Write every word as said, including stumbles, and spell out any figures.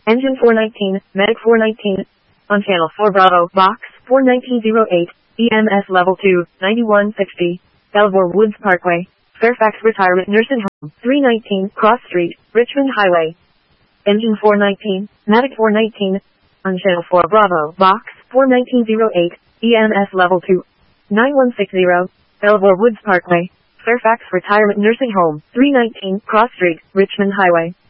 Engine four nineteen, Medic four nineteen. On channel four Bravo, box four nineteen oh eight, E M S level two, ninety-one sixty. Belvoir Woods Parkway, Fairfax Retirement Nursing Home, three nineteen Cross Street, Richmond Highway. Engine four nineteen, Medic four nineteen. On channel four Bravo, box four nineteen oh eight, E M S level two, ninety-one sixty. Belvoir Woods Parkway, Fairfax Retirement Nursing Home, three nineteen Cross Street, Richmond Highway.